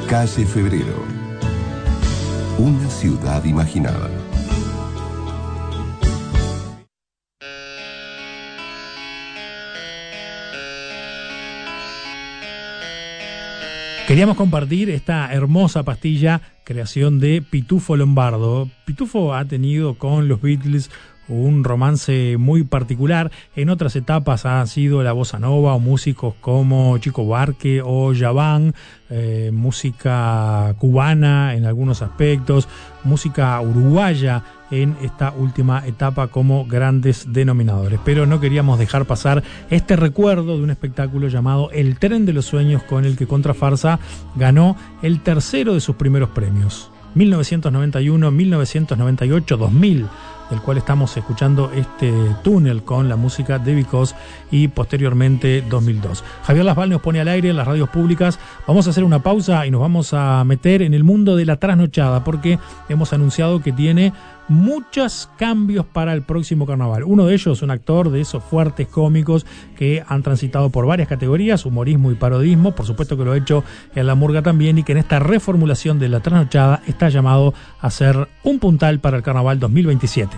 Calle Febrero. Una ciudad imaginada. Queríamos compartir esta hermosa pastilla, creación de Pitufo Lombardo. Pitufo ha tenido con los Beatles un romance muy particular. En otras etapas ha sido la bossa nova o músicos como Chico Buarque o Yaván, música cubana en algunos aspectos, música uruguaya en esta última etapa como grandes denominadores. Pero no queríamos dejar pasar este recuerdo de un espectáculo llamado El Tren de los Sueños, con el que Contrafarsa ganó el tercero de sus primeros premios, 1991, 1998, 2000, del cual estamos escuchando este túnel con la música de Because, y posteriormente 2002. Javier Lasval nos pone al aire en las radios públicas. Vamos a hacer una pausa y nos vamos a meter en el mundo de la trasnochada, porque hemos anunciado que tiene muchos cambios para el próximo carnaval. Uno de ellos, un actor de esos fuertes cómicos que han transitado por varias categorías, humorismo y parodismo, por supuesto que lo ha hecho en la murga también, y que en esta reformulación de la trasnochada está llamado a ser un puntal para el carnaval 2027.